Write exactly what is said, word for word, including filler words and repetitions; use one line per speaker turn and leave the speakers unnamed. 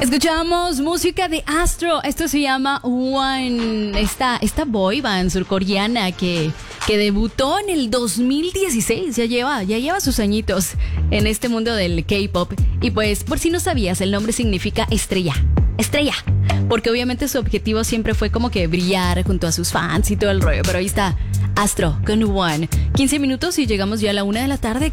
Escuchamos música de Astro. Esto se llama One. Esta, esta boy band surcoreana que, que debutó en el dos mil dieciséis. Ya lleva, ya lleva sus añitos en este mundo del K-pop. Y pues, por si no sabías, el nombre significa estrella. Estrella. Porque obviamente su objetivo siempre fue como que brillar junto a sus fans y todo el rollo. Pero ahí está, Astro con One. quince minutos y llegamos ya a la una de la tarde.